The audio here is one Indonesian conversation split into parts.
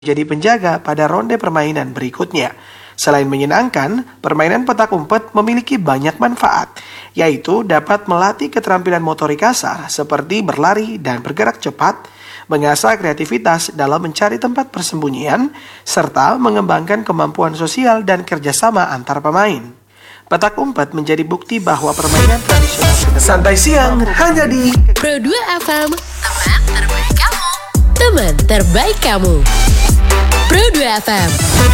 jadi penjaga pada ronde permainan berikutnya. Selain menyenangkan, permainan petak umpet memiliki banyak manfaat, yaitu dapat melatih keterampilan motorik kasar seperti berlari dan bergerak cepat, mengasah kreativitas dalam mencari tempat persembunyian, serta mengembangkan kemampuan sosial dan kerjasama antar pemain. Petak umpet menjadi bukti bahwa permainan tradisional santai siang hanya di Pro 2 FM, teman terbaik kamu. Teman terbaik kamu. Pro 2 FM.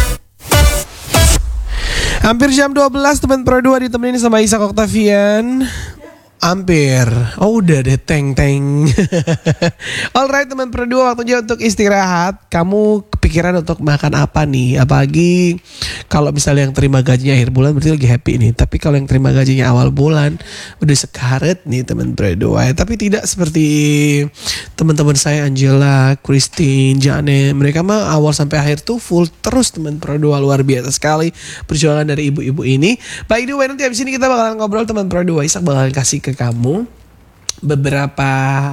Hampir jam 12 teman Pro 2 ditemenin sama Isak Octavian. Hampir. Oh udah deh teng. Alright teman Pro 2, waktunya untuk istirahat. Kamu kepikiran untuk makan apa nih? Apalagi kalau misalnya yang terima gajinya akhir bulan berarti lagi happy nih. Tapi kalau yang terima gajinya awal bulan udah sekaret nih teman Pro 2. Tapi tidak seperti teman-teman saya Angela, Christine, Jane. Mereka mah awal sampai akhir tuh full terus teman Pro 2. Luar biasa sekali perjuangan dari ibu-ibu ini. By the way, nanti abis ini kita bakalan ngobrol teman Pro 2. Isak bakalan kasih ke kamu beberapa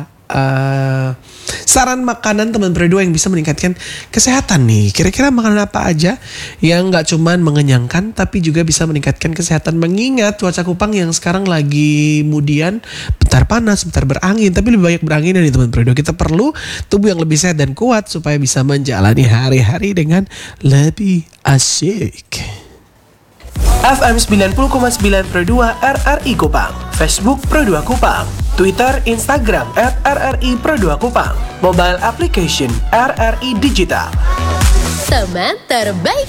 saran makanan teman Pro 2 yang bisa meningkatkan kesehatan nih. Kira-kira makanan apa aja yang gak cuman mengenyangkan tapi juga bisa meningkatkan kesehatan. Mengingat cuaca Kupang yang sekarang lagi kemudian bentar panas, bentar berangin, tapi lebih banyak berangin dari teman Pro 2. Kita perlu tubuh yang lebih sehat dan kuat supaya bisa menjalani hari-hari dengan lebih asyik. FM 90,9 Pro 2 RRI Kupang, Facebook Pro 2 Kupang, Twitter, Instagram @RRI Pro 2 Kupang, mobile application RRI Digital. Teman terbaik